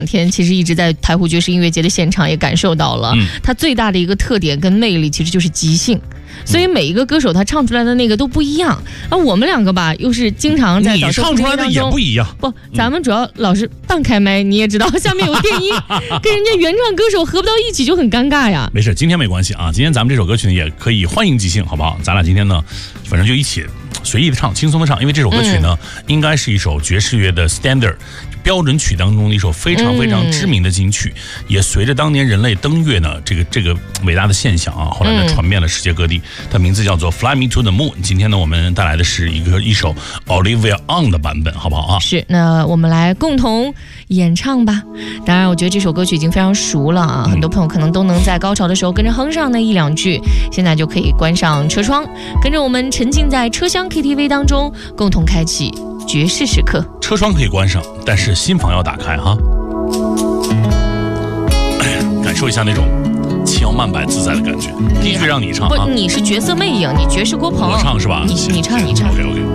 天其实一直在台湖爵士音乐节的现场也感受到了，它最大的一个特点跟魅力其实就是即兴。所以每一个歌手他唱出来的那个都不一样。而我们两个吧，又是经常在你唱出来的也不一样。 不，咱们主要老是半开麦，你也知道，下面有电音，跟人家原唱歌手合不到一起就很尴尬呀。 没事，今天没关系啊。今天咱们这首歌曲呢也可以欢迎即兴，好不好？咱俩今天呢，反正就一起随意的唱，轻松的唱。因为这首歌曲呢，应该是一首爵士乐的 standard。标准曲当中的一首非常非常知名的金曲，也随着当年人类登月呢这个伟大的现象啊，后来呢传遍了世界各地。它名字叫做 Fly Me to the Moon。今天呢我们带来的是一首 Olivia On 的版本，好不好啊？ 是，那我们来共同演唱吧。当然，我觉得这首歌曲已经非常熟了啊，很多朋友可能都能在高潮的时候跟着哼上那一两句。现在就可以关上车窗，跟着我们沉浸在车厢 KTV 当中，共同开启爵士时刻。 车窗可以关上，但是心房要打开哈。感受一下那种轻摇慢摆自在的感觉。第一句让你唱啊， 不，你是角色魅影，你爵士郭鹏， 我唱是吧？ 你唱。 OK。